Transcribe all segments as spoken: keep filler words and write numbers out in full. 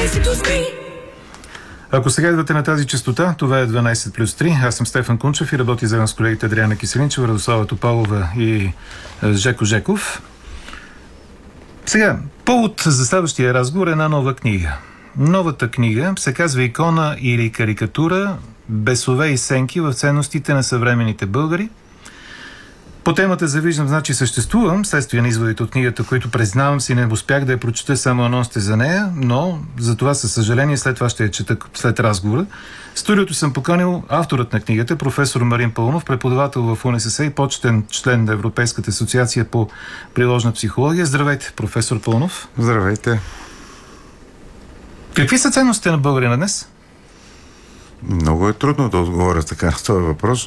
дванайсет плюс три. Ако сега идвате на тази частота, това е дванайсет плюс три. Аз съм Стефан Кунчев и работи заедно с колегите Адриана Киселинчева, Радослава Топалова и Жеко Жеков. Сега, повод за следващия разговор е една нова книга. Новата книга се казва "Икона или карикатура. Бесове и сенки в ценностите на съвременните българи". По темата "Завиждам, значи съществувам", следствие на изводите от книгата, които признавам си не успях да я прочета, само анонсите за нея, но за това със съжаление след това ще я чета след разговора. В студиото съм поканил авторът на книгата, професор Марин Паунов, преподавател в УНСС и почетен член на Европейската асоциация по приложна психология. Здравейте, професор Паунов. Здравейте. Какви са ценностите на българина днес? Много е трудно да отговоря така на този въпрос.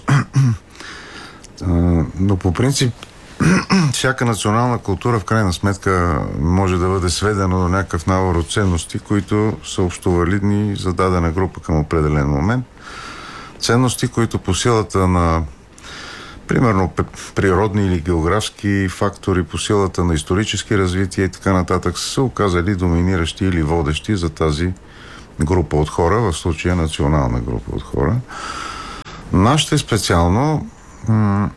Но по принцип всяка национална култура в крайна сметка може да бъде сведена до някакъв набор от ценности, които са общовалидни за дадена група към определен момент. Ценности, които по силата на примерно природни или географски фактори, по силата на исторически развития и така нататък са се оказали доминиращи или водещи за тази група от хора, в случая национална група от хора. Нашите специално м-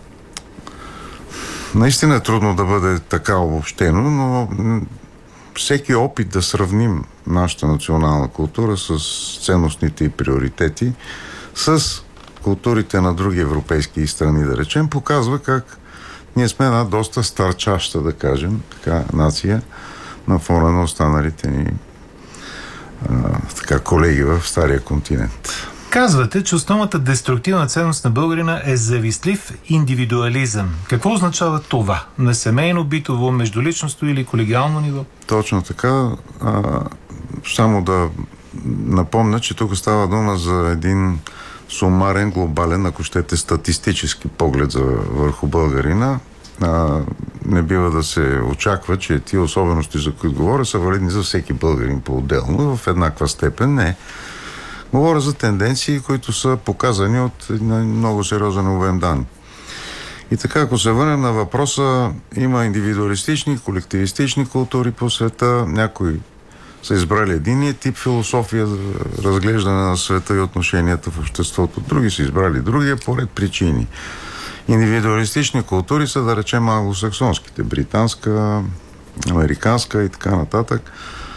наистина е трудно да бъде така обобщено, но м- всеки опит да сравним нашата национална култура с ценностните и приоритети с културите на други европейски страни, да речем, показва как ние сме една доста старчаща, да кажем, така, нация на фона на останалите ни а, така, колеги в стария континент. Казвате, че основната деструктивна ценност на българина е завистлив индивидуализъм. Какво означава това? На семейно, битово, междуличностно или колегиално ниво? Точно така. А, само да напомня, че тук става дума за един сумарен, глобален, ако щете, статистически поглед за, върху българина. А, не бива да се очаква, че тия особености, за които говоря, са валидни за всеки българин по-отделно, в еднаква степен. Не. Говоря за тенденции, които са показани от много сериозен обем данни. И така, ако се върнем на въпроса, има индивидуалистични, колективистични култури по света. Някои са избрали единия тип философия за разглеждане на света и отношенията в обществото. Други са избрали другия по ред причини. Индивидуалистични култури са, да речем, англосаксонските, британска, американска и така нататък.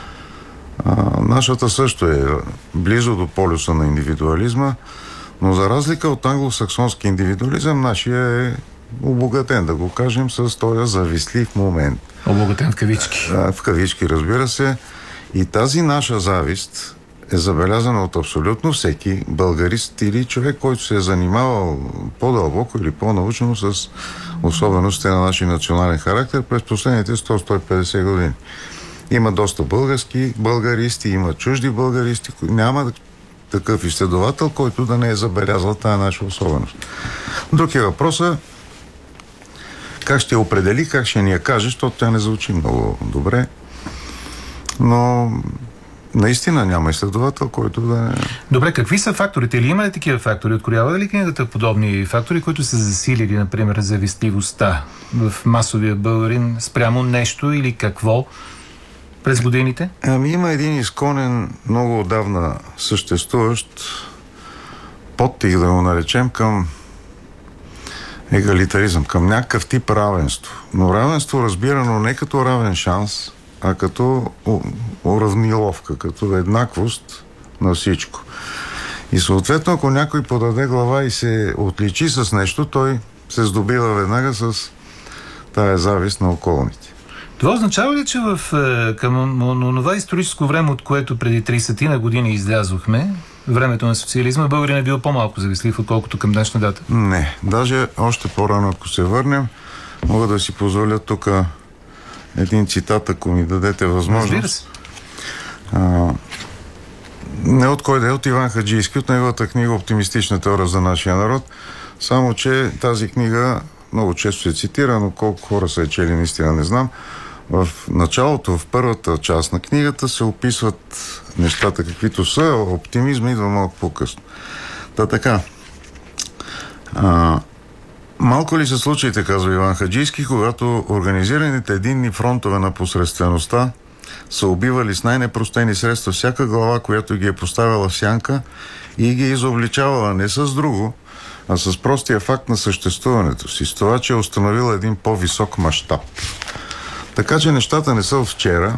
А, нашата също е близо до полюса на индивидуализма, но за разлика от англосаксонски индивидуализъм, нашия е обогатен, да го кажем, с този завистлив момент. Обогатен в кавички. А, в кавички, разбира се. И тази наша завист е забелязана от абсолютно всеки българист или човек, който се е занимавал по-дълбоко или по-научно с особеностите на нашия национален характер през последните сто до сто и петдесет години. Има доста български българисти, има чужди българисти. Няма такъв изследовател, който да не е забелязал тая наша особеност. Друг е въпросът как ще я определи, как ще ни я каже, защото тя не звучи много добре. Но наистина няма изследовател, който да не... Добре, какви са факторите? Или има ли такива фактори? Откроява ли книгата подобни фактори, които са засилили, например, завистливостта в масовия българин спрямо нещо или какво през годините? Ами има един изконен, много отдавна съществуващ подтик, да го наречем, към егалитаризъм, към някакъв тип равенство. Но равенство разбирано не като равен шанс, а като уравниловка, като еднаквост на всичко. И съответно, ако някой подаде глава и се отличи с нещо, той се здобива веднага с тая завист на околните. Това означава ли, че в, към това историческо време, от което преди трийсет на години излязохме, времето на социализма, българин е бил по-малко завистлив, отколкото към днешна дата? Не. Даже още по-рано, ако се върнем, мога да си позволя тук един цитат, ако ми дадете възможност. Разбира се. А, не от кой да е, от Иван Хаджийски, от неговата книга "Оптимистична теория за нашия народ", само че тази книга много често се цитира, но колко хора са е чели, наистина не знам. В началото, в първата част на книгата се описват нещата каквито са, оптимизма идва малко по-късно. Та така. А, малко ли са случаите, казва Иван Хаджийски, когато организираните единни фронтове на посредствеността са убивали с най-непростени средства всяка глава, която ги е поставила в сянка и ги е изобличавала не с друго, а с простия факт на съществуването си, с това, че е установила един по-висок мащаб. Така че нещата не са от вчера.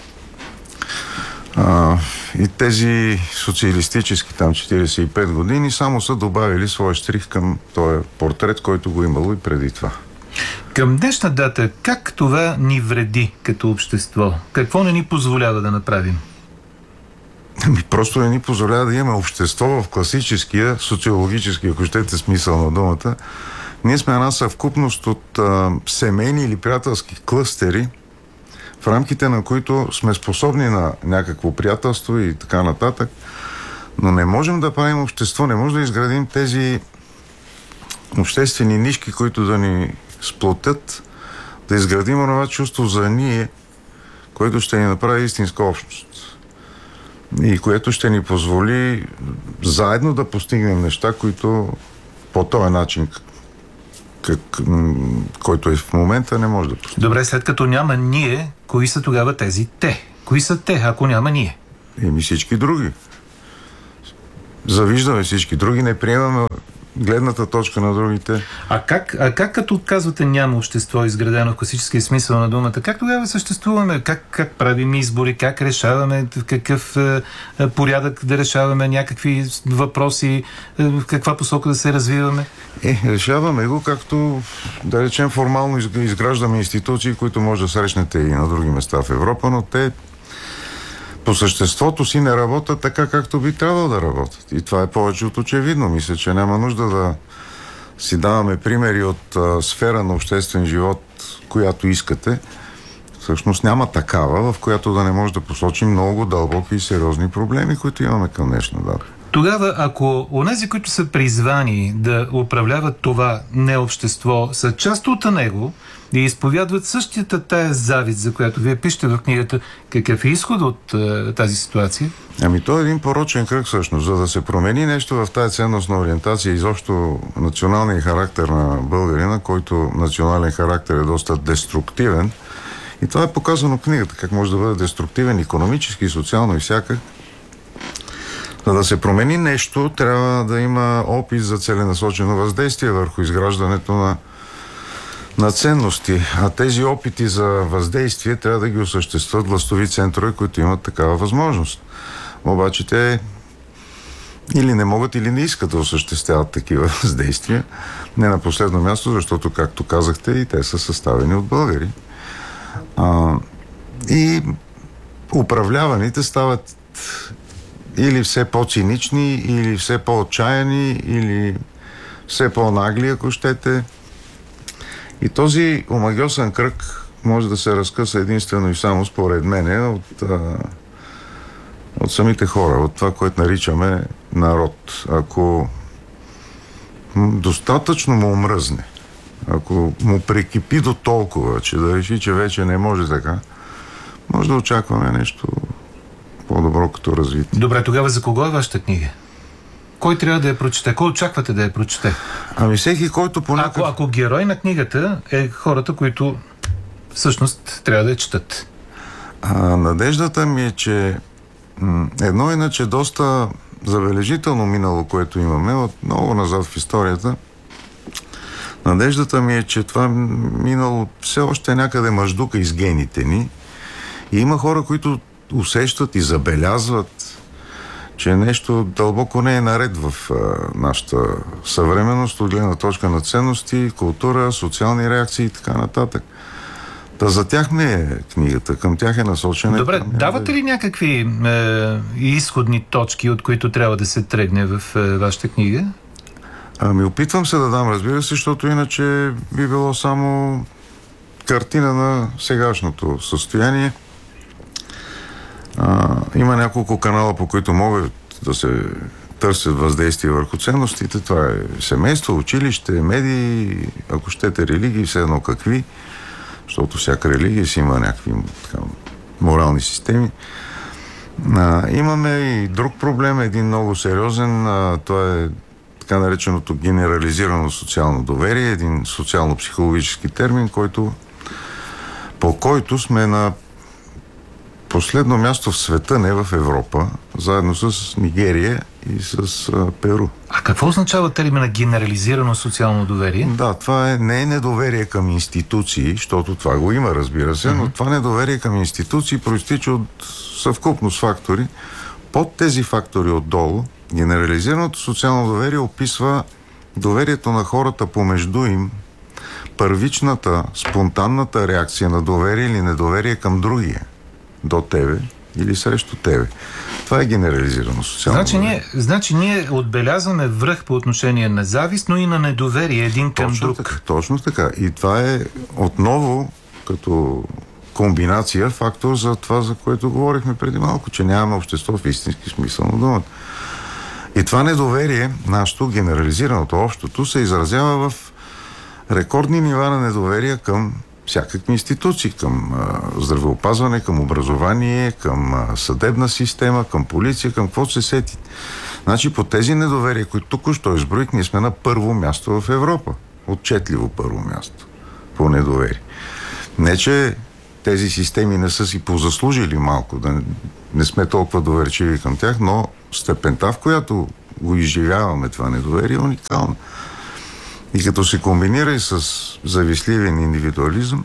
А, и тези социалистически там четирийсет и пет години само са добавили своя штрих към този портрет, който го имало и преди това. Към днешна дата, как това ни вреди като общество? Какво не ни позволява да направим? Ами просто не ни позволява да имаме общество в класическия, социологически, ако щете смисъл на думата. Ние сме една съвкупност от а, семейни или приятелски клъстери, в рамките на които сме способни на някакво приятелство и така нататък, но не можем да правим общество, не можем да изградим тези обществени нишки, които да ни сплотят, да изградим това чувство за ние, което ще ни направи истинска общност и което ще ни позволи заедно да постигнем неща, които по този начин, как, който е в момента, не може да постигнем. Добре, след като няма ние, кои са тогава тези те? Кои са те, ако няма ние? Еми всички други. Завиждаме всички други, не приемаме гледната точка на другите. А как, а как като казвате няма общество изградено в класическия смисъл на думата, как тогава съществуваме? Как, как правим избори? Как решаваме в какъв е, порядък да решаваме някакви въпроси? Е, в каква посока да се развиваме? Е, решаваме го, както да речем формално изграждаме институции, които може да срещнете и на други места в Европа, но те по съществото си не работят така, както би трябвало да работят. И това е повече от очевидно. Мисля, че няма нужда да си даваме примери от а, сфера на обществен живот, която искате. Всъщност няма такава, в която да не може да посочим много дълбоки и сериозни проблеми, които имаме към днешна дата. Тогава, ако онези, които са призвани да управляват това необщество, са част от него и изповядват същата тая завист, за която вие пишете в книгата, какъв е изход от е, тази ситуация? Ами то е един порочен кръг всъщност. За да се промени нещо в тази ценностна ориентация, изобщо националния характер на българина, който национален характер е доста деструктивен, и това е показано в книгата, как може да бъде деструктивен икономически, социално и всякак. За да се промени нещо, трябва да има опит за целенасочено въздействие върху изграждането на, на ценности. А тези опити за въздействие трябва да ги осъществят властови центрове, които имат такава възможност. Обаче те или не могат, или не искат да осъществяват такива въздействия. Не на последно място, защото, както казахте, и те са съставени от българи. А, и управляваните стават или все по-цинични, или все по-отчаяни, или все по-нагли, ако щете. И този омагьосан кръг може да се разкъса единствено и само, според мен, от, а, от самите хора, от това, което наричаме народ. Ако достатъчно му омръзне, ако му прекипи до толкова, че да реши, че вече не може така, може да очакваме нещо по-добро като развитие. Добре, тогава за кого е вашата книга? Кой трябва да я прочете? Кой очаквате да я прочете? Ами всеки, който по някакъв... Ако, ако герой на книгата е хората, които всъщност трябва да я четат. А, надеждата ми е, че м- едно иначе доста забележително минало, което имаме от много назад в историята. Надеждата ми е, че това минало все още някъде мъждука из гените ни. И има хора, които усещат и забелязват, че нещо дълбоко не е наред в а, нашата съвременност, от гледна точка на ценности, култура, социални реакции и така нататък. Та за тях не е книгата, към тях е насочена. Добре, давате ли някакви е, изходни точки, от които трябва да се тръгне в е, вашата книга? Ами опитвам се да дам, разбира се, защото иначе би било само картина на сегашното състояние. А, има няколко канала, по които могат да се търсят въздействие върху ценностите. Това е семейство, училище, медии, ако щете религии, все едно какви, защото всяка религия си има някакви така, морални системи. А, имаме и друг проблем, един много сериозен, а, това е така нареченото генерализирано социално доверие, един социално-психологически термин, който, по който сме на последно място в света, не в Европа, заедно с Нигерия и с а, Перу. А какво означава термина генерализирано социално доверие? Да, това е, не е недоверие към институции, защото това го има, разбира се, uh-huh. но това недоверие към институции проистича от съвкупност фактори. Под тези фактори отдолу, генерализираното социално доверие описва доверието на хората помежду им, първичната, спонтанната реакция на доверие или недоверие към другия, до тебе или срещу тебе. Това е генерализирано социално значи доверие. Ние, значи ние отбелязваме връх по отношение на завист, но и на недоверие един към точно друг. Така, точно така. И това е отново като комбинация фактор за това, за което говорихме преди малко, че нямаме общество в истински смисъл на думата. И това недоверие, нашето, генерализираното, общото, се изразява в рекордни нива на недоверие към всякакви институции, към а, здравеопазване, към образование, към а, съдебна система, към полиция, към какво се сети. Значи по тези недоверия, които току-що изброих, ние сме на първо място в Европа. Отчетливо първо място по недоверие. Не, че тези системи не са си позаслужили малко, да не, не сме толкова доверчиви към тях, но степента, в която го изживяваме това недоверие, е уникална. И като се комбинира и с завистливен индивидуализъм,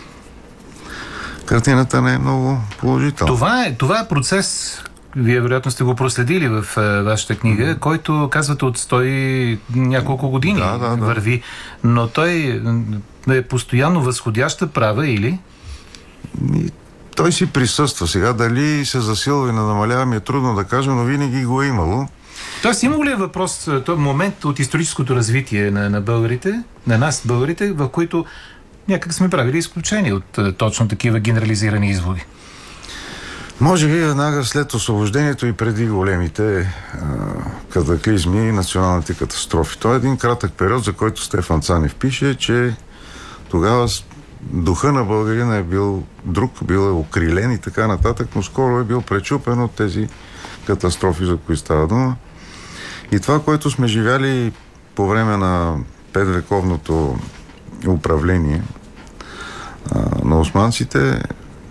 картината не е много положителна. Това е, това е процес, вие вероятно сте го проследили в е, вашата книга, mm-hmm. който, казвате, от сто и няколко години да, да, да. върви, но той е постоянно възходяща права или? И той си присъства. Сега дали се засилва и намалява, ми е трудно да кажа, но винаги го е имало. Тоест, има ли е въпрос, този момент от историческото развитие на, на българите, на нас, българите, в които някак сме правили изключение от точно такива генерализирани изводи? Може би веднага след освобождението и преди големите а, катаклизми и националните катастрофи. Това е един кратък период, за който Стефан Цанев пише, че тогава духа на българина е бил друг, бил е окрилен и така нататък, но скоро е бил пречупен от тези катастрофи, за които става дума. И това, което сме живяли по време на петвековното управление а, на османците,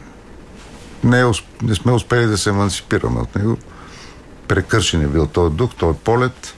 не, е, не сме успели да се еманципираме от него. Прекършен е бил този дух, този полет.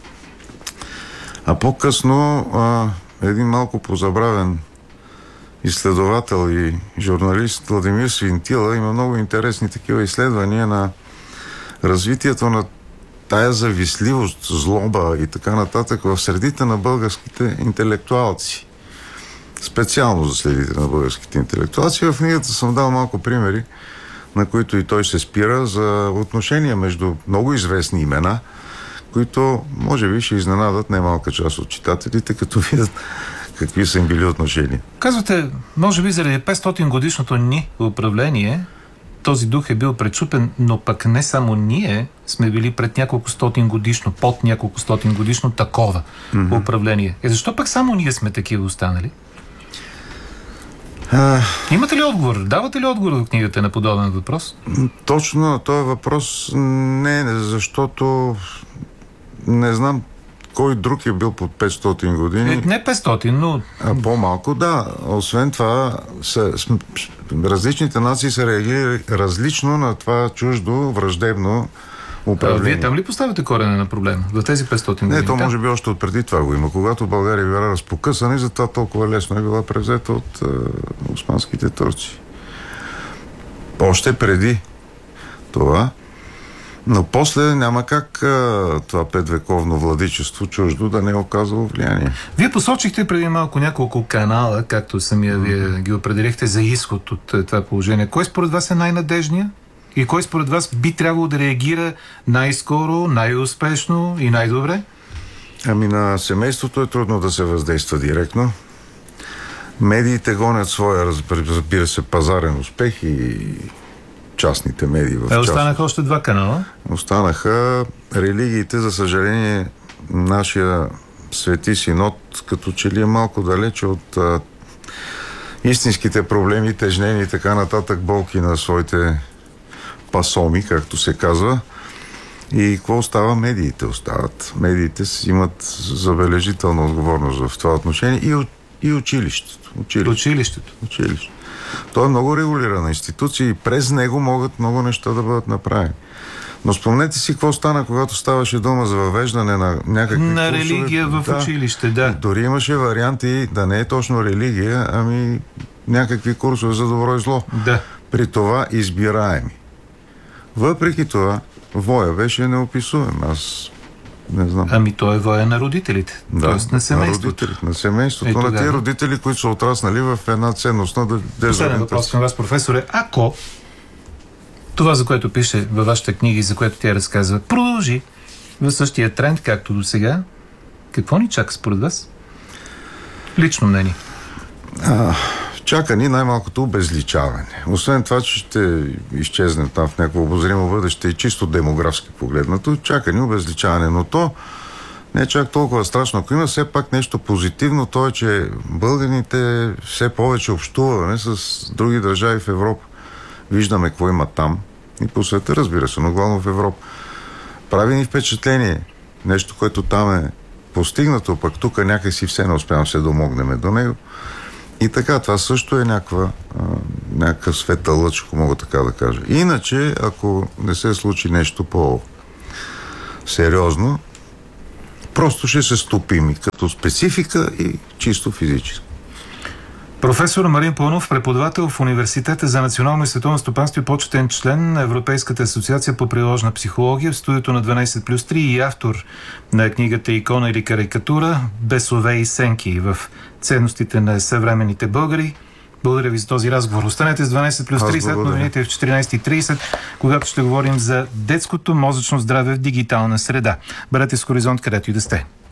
А по-късно а, един малко позабравен изследовател и журналист Владимир Свинтила има много интересни такива изследвания на развитието на тая завистливост, злоба и така нататък в средите на българските интелектуалци. Специално за средите на българските интелектуалци. В книгата съм дал малко примери, на които и той се спира, за отношения между много известни имена, които може би ще изненадат немалка част от читателите, като видят какви са им били отношения. Казвате, може би заради петстотин годишното ни управление този дух е бил пречупен, но пък не само ние сме били пред няколко стотин годишно, под няколко стотин годишно такова mm-hmm. управление. Е, защо пък само ние сме такива останали? А... Имате ли отговор? Давате ли отговор в книгата на подобен въпрос? Точно на този въпрос не, защото не знам кой друг е бил под петстотин години. Е, не петстотин, но... А по-малко, да. Освен това, са, различните нации са реагирали различно на това чуждо, враждебно управление. А, вие там ли поставяте корена на проблема? За тези петстотин години? Не, то може би още отпреди това го има. Когато България била разпокъсана и затова толкова лесно е била превзета от е, османските турци. Още преди това. Но после няма как а, това петвековно владичество чуждо да не е оказало влияние. Вие посочихте преди малко няколко канала, както самия вие ги определихте, за изход от това положение. Кой според вас е най-надежния? И кой според вас би трябвало да реагира най-скоро, най-успешно и най-добре? Ами на семейството е трудно да се въздейства директно. Медиите гонят своя, разбира се, пазарен успех и частните медии. В е, останаха още два канала. Останаха религиите, за съжаление, нашия Свети Синод като че ли е малко далече от а, истинските проблеми, тежнени и така нататък, болки на своите пасоми, както се казва. И какво остава? Медиите остават. Медиите имат забележителна отговорност в това отношение и, и училището. Училището. Училището. Училището. Той е много регулирана институция и през него могат много неща да бъдат направени. Но спомнете си какво стана, когато ставаше дума за въвеждане на някакви на курсове. религия в да, училище, да. Дори имаше варианти да не е точно религия, ами някакви курсове за добро и зло. Да. При това избираеми. Въпреки това, воя беше неописуем. Аз не знам. Ами той е воя на родителите. Да, Тоест на семейството. На родителите, на семейството, Ето, на да. тия родители, които са отраснали в една ценностна дезориентация. Последен въпрос към вас, професоре. Ако това, за което пише във вашата книга и за което тя разказва, продължи в същия тренд, както до сега, какво ни чака според вас? Лично мнение. А, чака ни най-малкото обезличаване. Освен това, че ще изчезнем там в някакво обозримо бъдеще и чисто демографски погледнато, чака ни обезличаване. Но то не е чак толкова страшно. Ако има все пак нещо позитивно, то е, че българите все повече общуваме с други държави в Европа. Виждаме какво има там и по света, разбира се, но главно в Европа. Прави ни впечатление. Нещо, което там е постигнато, пък тук някакси все не успявам се домогнем до него. И така, това също е някаква, а, някакъв светъл лъч, ако мога така да кажа. Иначе, ако не се случи нещо по-сериозно, просто ще се стопим и като специфика и чисто физически. Професор Марин Паунов, преподавател в Университета за национално и световно стопанство и почетен член на Европейската асоциация по приложна психология в студиото на дванайсет плюс три и автор на книгата "Икона или карикатура. Бесове и сенки в ценностите на съвременните българи". Благодаря ви за този разговор. Останете с дванайсет плюс три след новините в четиринайсет и трийсет, когато ще говорим за детското мозъчно здраве в дигитална среда. Бъдете с Хоризонт, където и да сте.